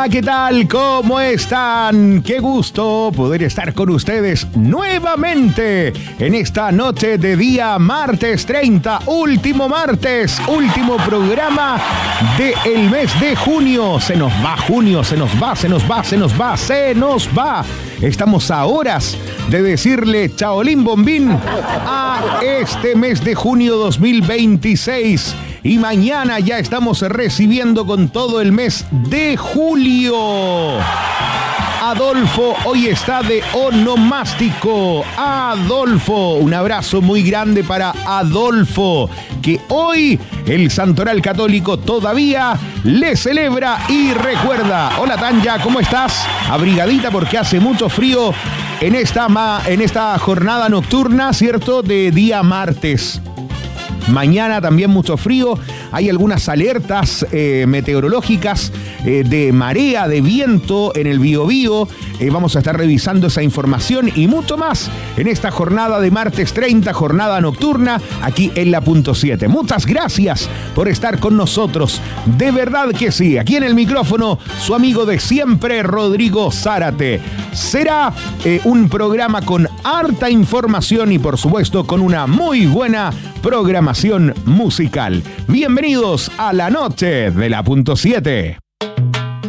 Hola, ¿qué tal? ¿Cómo están? Qué gusto poder estar con ustedes nuevamente en esta noche de día martes 30, último programa del mes de junio. Se nos va junio, se nos va. Estamos a horas de decirle chaolín bombín a este mes de junio 2026. Y mañana ya estamos recibiendo con todo el mes de julio. Adolfo hoy está de onomástico. Adolfo, un abrazo muy grande para Adolfo, que hoy el Santoral Católico todavía le celebra y recuerda. Hola Tanya, ¿cómo estás? Abrigadita porque hace mucho frío en esta jornada nocturna, ¿cierto? De día martes. Mañana también mucho frío, hay algunas alertas meteorológicas de marea, de viento en el Biobío. Vamos a estar revisando esa información y mucho más en esta jornada de martes 30, jornada nocturna, aquí en la Punto 7. Muchas gracias por estar con nosotros, de verdad que sí. Aquí en el micrófono, su amigo de siempre, Rodrigo Zárate. Será un programa con harta información y por supuesto con una muy buena programación musical. Bienvenidos a la noche de la Punto 7.